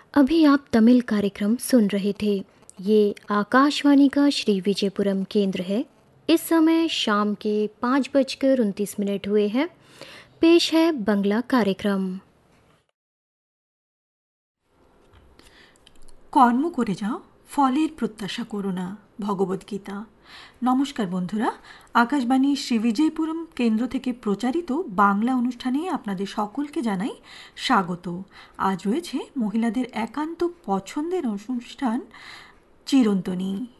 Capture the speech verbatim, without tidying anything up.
अभी आप तमिल कार्यक्रम सुन रहे थे। ये आकाशवाणी का श्री विजयपुरम केंद्र है। इस समय शाम के पाँच बजकर उनतीस मिनट हुए हैं। पेश है बंगला कार्यक्रम। কর্ম করে যাও, ফলের প্রত্যাশা করো না, ভগবদ্গীতা। নমস্কার বন্ধুরা, আকাশবাণী শ্রী বিজয়পুরম কেন্দ্র থেকে প্রচারিত বাংলা অনুষ্ঠানে আপনাদের সকলকে জানাই স্বাগত। আজ রয়েছে মহিলাদের একান্ত পছন্দের অনুষ্ঠান চিরন্তনী।